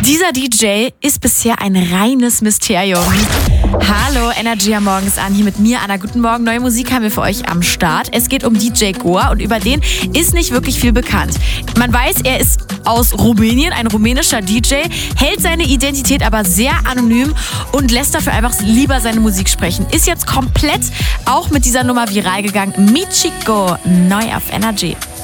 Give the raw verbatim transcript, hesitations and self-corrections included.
Dieser D J ist bisher ein reines Mysterium. Hallo, Energy am Morgen ist an, hier mit mir, Anna. Guten Morgen, neue Musik haben wir für euch am Start. Es geht um D J Goa und über den ist nicht wirklich viel bekannt. Man weiß, er ist aus Rumänien, ein rumänischer D J, hält seine Identität aber sehr anonym und lässt dafür einfach lieber seine Musik sprechen. Ist jetzt komplett auch mit dieser Nummer viral gegangen. Michiko, neu auf Energy.